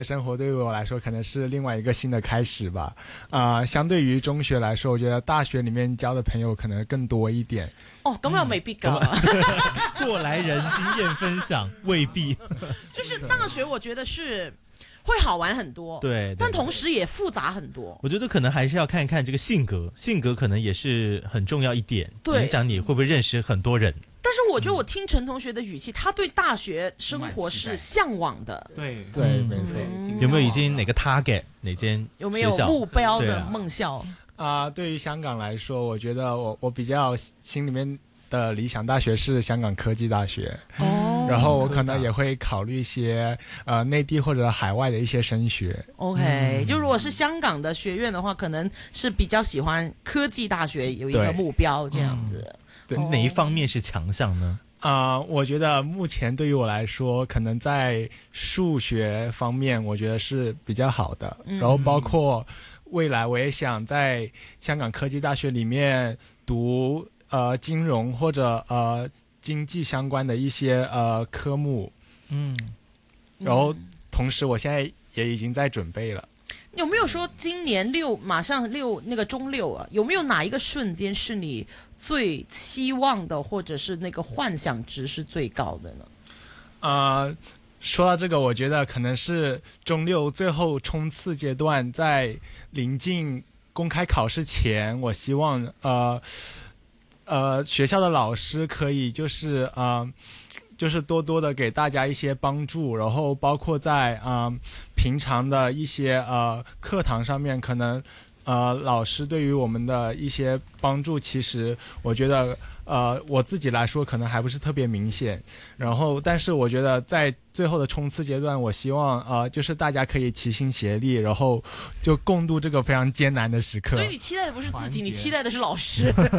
生活对于我来说可能是另外一个新的开始吧。相对于中学来说，我觉得大学里面交的朋友可能更多一点。 哦，咁又未必噶。 过来人经验分享未必。 就是大学，我觉得是会好玩很多， 对， 但同时也复杂很多。 我觉得可能还是要看一看这个性格可能也是很重要一点， 对， 影响你会不会认识很多人。 但是我觉得我听陈同学的语气，他对大学生活是向往的。 对，没错。 有没有已经哪个 target 哪间有没有目标的梦校？ 对于香港来说，我觉得我比较心里面的理想大学是香港科技大学。然后我可能也会考虑一些内地或者海外的一些升学。 OK，就如果是香港的学院的话，可能是比较喜欢科技大学有一个目标这样子。 对，哪一方面是强项呢？ 我觉得目前对于我来说，可能在数学方面，我觉得是比较好的。然后包括未来，我也想在香港科技大学里面读金融或者经济相关的一些科目。然后同时，我现在也已经在准备了。 有没有说今年马上那个中六啊，有没有哪一个瞬间是你最期望的，或者是那个幻想值是最高的呢？ 说到这个，我觉得可能是中六最后冲刺阶段，在临近公开考试前，我希望学校的老师可以就是多多的给大家一些帮助，然后包括在平常的一些课堂上面，可能老师对于我们的一些帮助，其实我觉得我自己来说可能还不是特别明显。然后但是我觉得在最后的冲刺阶段，我希望就是大家可以齐心协力，然后就共度这个非常艰难的时刻。 所以你期待的不是自己，你期待的是老师。那个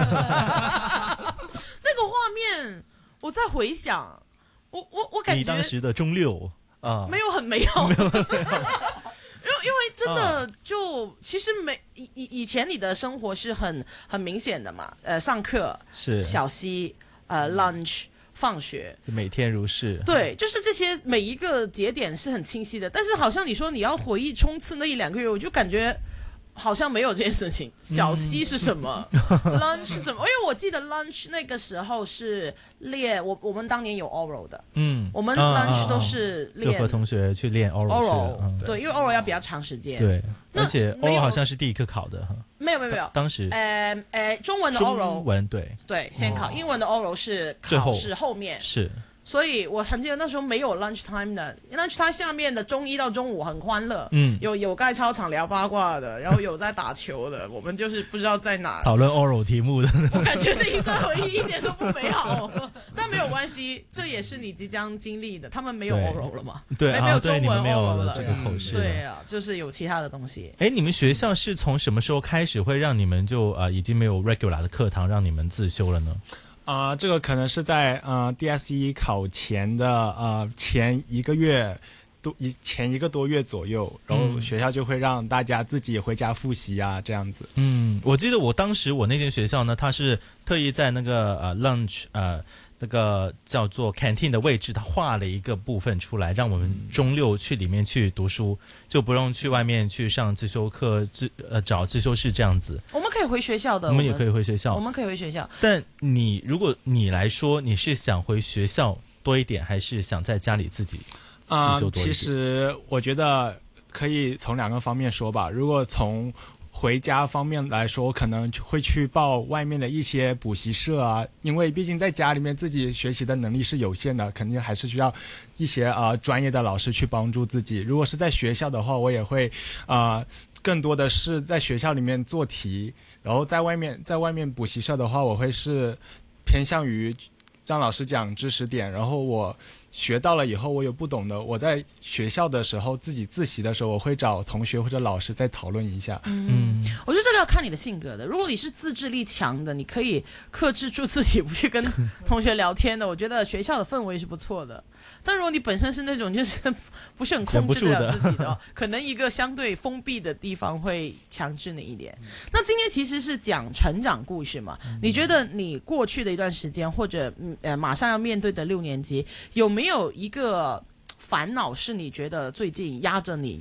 画面我在回想，我感觉你当时的中六没有很美好。因为真的就其实以前你的生活是很明显的嘛，上课是小息lunch 放学每天如是。 对，就是这些每一个节点是很清晰的，但是好像你说你要回忆冲刺那1-2个月，我就感觉好像没有这件事情。小息是什么lunch 是什么？因为我记得 lunch 那个时候是练我们当年有 oral 的，我们 lunch 都是练就和同学去练 oral， 对，因为 oral 要比较长时间。 对，而且 oral 好像是第一课考的。 没有， 当时中文的 oral， 中文对先考，英文的 oral 是考试后面是。 所以我很记得那时候没有 lunch time 的 ，lunch time 下面的中1到中5很欢乐，有在操场聊八卦的，然后有在打球的，我们就是不知道在哪讨论 oral 题目的。 我感觉那一段回忆一点都不美好，但没有关系，这也是你即将经历的。他们没有 oral 了嘛？ 对， 没有中文 oral 了， 这个口试。 对啊，就是有其他的东西。 你们学校是从什么时候开始会让你们就已经没有 regular 的课堂，让你们自修了呢？ 这个可能是在DSE 考前的前1个多月左右，然后学校就会让大家自己回家复习啊，这样子。 我记得我当时我那间学校呢，它是特意在那个lunch那个叫做 canteen 的位置，它画了一个部分出来，让我们中6去里面去读书，就不用去外面去上自修课找自修室这样子。 我们可以回学校的， 我们也可以回学校， 我们可以回学校。 但如果你来说，你是想回学校多一点，还是想在家里自己自修多一点？ 其实我觉得可以从2个方面说吧。如果从回家方面来说，我可能会去报外面的一些补习社啊，因为毕竟在家里面自己学习的能力是有限的，肯定还是需要一些专业的老师去帮助自己。如果是在学校的话，我也会更多的是在学校里面做题，然后在外面补习社的话，我会是偏向于让老师讲知识点，然后我学到了以后，我有不懂的，我在学校的时候自己自习的时候，我会找同学或者老师再讨论一下。 我觉得这个要看你的性格的。如果你是自制力强的，你可以克制住自己不去跟同学聊天的，我觉得学校的氛围是不错的。但如果你本身是那种就是不是很控制得了自己的，可能一个相对封闭的地方会强制你一点。那今天其实是讲成长故事嘛，你觉得你过去的一段时间，或者马上要面对的6年级，有没有一个烦恼是你觉得最近压着你